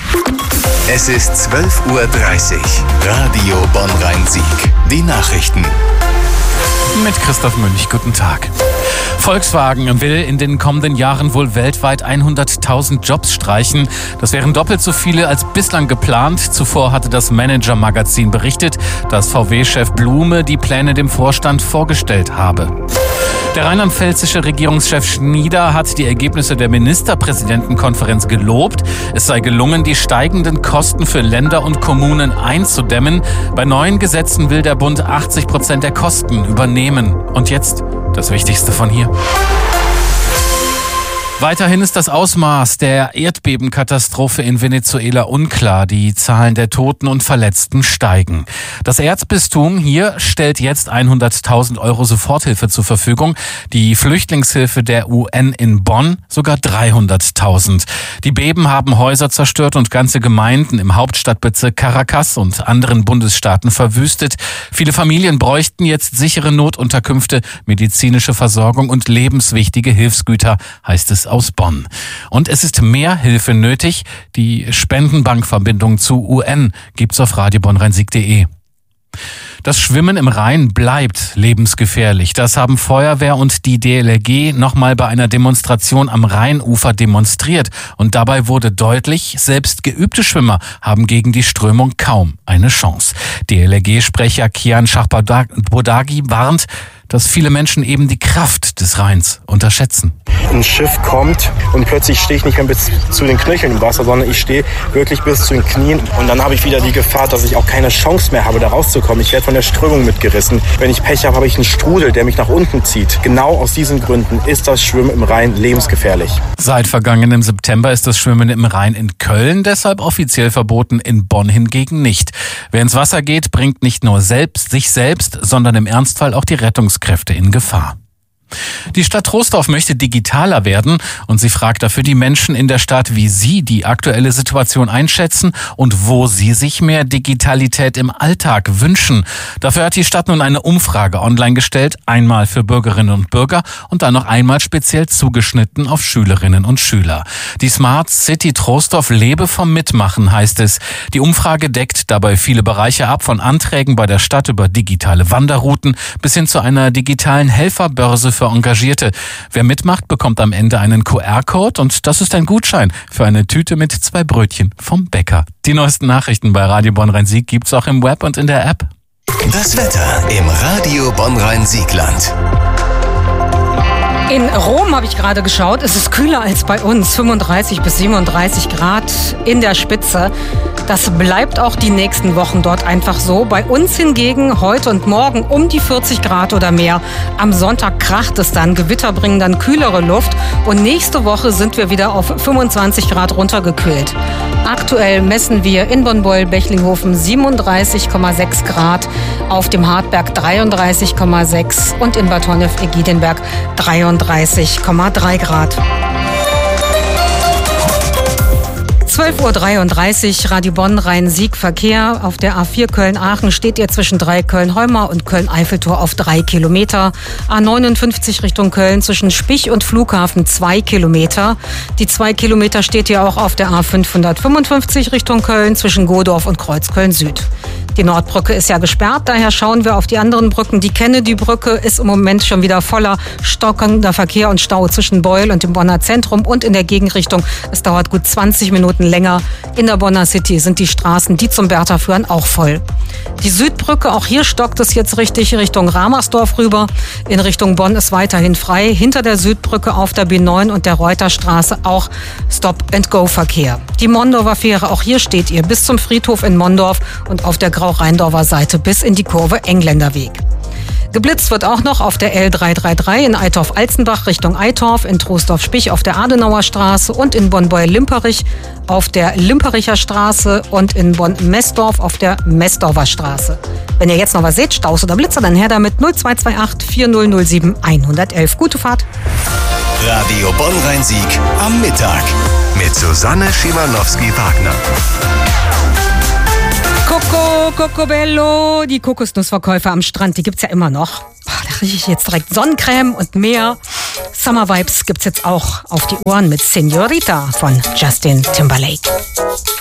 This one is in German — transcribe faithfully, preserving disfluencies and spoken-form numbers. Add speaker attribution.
Speaker 1: Es ist zwölf Uhr dreißig. Radio Bonn-Rhein-Sieg. Die Nachrichten.
Speaker 2: Mit Christoph Münch, guten Tag. Volkswagen will in den kommenden Jahren wohl weltweit hunderttausend Jobs streichen. Das wären doppelt so viele als bislang geplant. Zuvor hatte das Manager-Magazin berichtet, dass V W-Chef Blume die Pläne dem Vorstand vorgestellt habe. Der rheinland-pfälzische Regierungschef Schnieder hat die Ergebnisse der Ministerpräsidentenkonferenz gelobt. Es sei gelungen, die steigenden Kosten für Länder und Kommunen einzudämmen. Bei neuen Gesetzen will der Bund achtzig Prozent der Kosten übernehmen. Und jetzt das Wichtigste von hier. Weiterhin ist das Ausmaß der Erdbebenkatastrophe in Venezuela unklar. Die Zahlen der Toten und Verletzten steigen. Das Erzbistum hier stellt jetzt hunderttausend Euro Soforthilfe zur Verfügung. Die Flüchtlingshilfe der U N in Bonn sogar dreihunderttausend. Die Beben haben Häuser zerstört und ganze Gemeinden im Hauptstadtbezirk Caracas und anderen Bundesstaaten verwüstet. Viele Familien bräuchten jetzt sichere Notunterkünfte, medizinische Versorgung und lebenswichtige Hilfsgüter, heißt es aus Bonn. Und es ist mehr Hilfe nötig. Die Spendenbankverbindung zu U N gibt's auf radio bonn rhein sieg punkt de. Das Schwimmen im Rhein bleibt lebensgefährlich. Das haben Feuerwehr und die D L R G nochmal bei einer Demonstration am Rheinufer demonstriert. Und dabei wurde deutlich, selbst geübte Schwimmer haben gegen die Strömung kaum eine Chance. D L R G-Sprecher Kian Schachbodagi warnt, dass viele Menschen eben die Kraft des Rheins unterschätzen.
Speaker 3: Ein Schiff kommt und plötzlich stehe ich nicht mehr bis zu den Knöcheln im Wasser, sondern ich stehe wirklich bis zu den Knien. Und dann habe ich wieder die Gefahr, dass ich auch keine Chance mehr habe, da rauszukommen. Ich werde von der Strömung mitgerissen. Wenn ich Pech habe, habe ich einen Strudel, der mich nach unten zieht. Genau aus diesen Gründen ist das Schwimmen im Rhein lebensgefährlich.
Speaker 2: Seit vergangenem September ist das Schwimmen im Rhein in Köln deshalb offiziell verboten, in Bonn hingegen nicht. Wer ins Wasser geht, bringt nicht nur selbst sich selbst, sondern im Ernstfall auch die Rettungskräfte in Gefahr. Die Stadt Troisdorf möchte digitaler werden und sie fragt dafür die Menschen in der Stadt, wie sie die aktuelle Situation einschätzen und wo sie sich mehr Digitalität im Alltag wünschen. Dafür hat die Stadt nun eine Umfrage online gestellt, einmal für Bürgerinnen und Bürger und dann noch einmal speziell zugeschnitten auf Schülerinnen und Schüler. Die Smart City Troisdorf lebe vom Mitmachen, heißt es. Die Umfrage deckt dabei viele Bereiche ab, von Anträgen bei der Stadt über digitale Wanderrouten bis hin zu einer digitalen Helferbörse für Engagierte. Wer mitmacht, bekommt am Ende einen Q R-Code und das ist ein Gutschein für eine Tüte mit zwei Brötchen vom Bäcker. Die neuesten Nachrichten bei Radio Bonn-Rhein-Sieg gibt's auch im Web und in der App.
Speaker 1: Das Wetter im Radio Bonn-Rhein-Siegland.
Speaker 4: In Rom habe ich gerade geschaut, es ist kühler als bei uns, fünfunddreißig bis siebenunddreißig Grad in der Spitze. Das bleibt auch die nächsten Wochen dort einfach so. Bei uns hingegen heute und morgen um die vierzig Grad oder mehr. Am Sonntag kracht es dann, Gewitter bringen dann kühlere Luft und nächste Woche sind wir wieder auf fünfundzwanzig Grad runtergekühlt. Aktuell messen wir in Bonn-Beuel-Bechlinghofen siebenunddreißig Komma sechs Grad, auf dem Hartberg dreiunddreißig Komma sechs und in Bad Honnef-Egidionberg dreiunddreißig Komma drei Grad. zwölf Uhr dreiunddreißig, Radio Bonn-Rhein-Sieg Verkehr. Auf der A vier Köln-Aachen steht ihr zwischen Dreiköln-Heumar und Köln-Eiffeltor auf drei Kilometer. A neunundfünfzig Richtung Köln zwischen Spich und Flughafen zwei Kilometer. Die zwei Kilometer steht ihr auch auf der A fünfhundertfünfundfünfzig Richtung Köln zwischen Godorf und Kreuzköln Süd. Die Nordbrücke ist ja gesperrt, daher schauen wir auf die anderen Brücken. Die Kennedy-Brücke ist im Moment schon wieder voller stockender Verkehr und Stau zwischen Beuel und dem Bonner Zentrum und in der Gegenrichtung. Es dauert gut zwanzig Minuten länger. In der Bonner City sind die Straßen, die zum Bertha führen, auch voll. Die Südbrücke, auch hier stockt es jetzt richtig Richtung Ramersdorf rüber. In Richtung Bonn ist weiterhin frei. Hinter der Südbrücke auf der B neun und der Reuterstraße auch Stop-and-Go-Verkehr. Die Mondorfer Fähre, auch hier steht ihr bis zum Friedhof in Mondorf und auf der Grau-Rheindorfer Seite bis in die Kurve Engländerweg. Geblitzt wird auch noch auf der L dreihundertdreiunddreißig in Eitorf-Alzenbach Richtung Eitorf, in Troisdorf-Spich auf der Adenauer Straße und in Bonn-Beuel-Limperich auf der Limpericher Straße und in Bonn-Messdorf auf der Messdorfer Straße. Wenn ihr jetzt noch was seht, Staus oder Blitzer, dann her damit null zwei zwei acht vier null null sieben eins eins eins. Gute Fahrt.
Speaker 1: Radio Bonn-Rhein-Sieg am Mittag mit Susanne Schimanowski-Wagner.
Speaker 4: Coco, Coco Bello, die Kokosnussverkäufer am Strand, die gibt's ja immer noch. Oh, da rieche ich jetzt direkt Sonnencreme und mehr. Summer Vibes gibt's jetzt auch auf die Ohren mit Senorita von Justin Timberlake.